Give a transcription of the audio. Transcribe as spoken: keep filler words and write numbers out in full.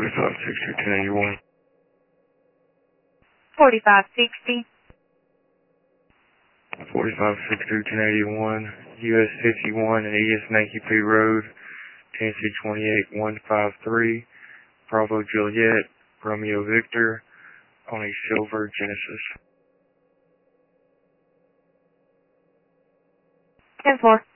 forty-five sixty, ten eighty-one. forty-five sixty. forty-five sixty, ten eighty-one, U S fifty-one and East Nanky P Road, Tennessee twenty-eight one five three, Bravo Juliet, Romeo Victor, on a silver Genesis. ten four.